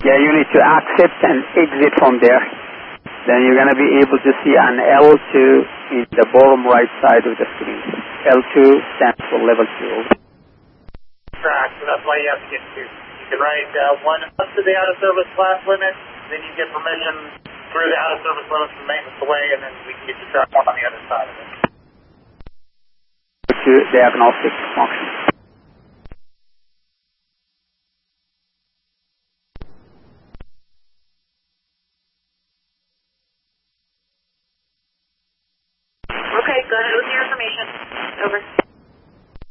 Yeah, you need to accept and exit from there. Then you're going to be able to see an L2 in the bottom right side of the screen. L2 stands for level 2. Track, so that's why you have to get to. You can write 1 up to the out-of-service class limit, then you get permission through the out-of-service limit from maintenance away, and then we can get you track 1 on the other side of it. To diagnostic function.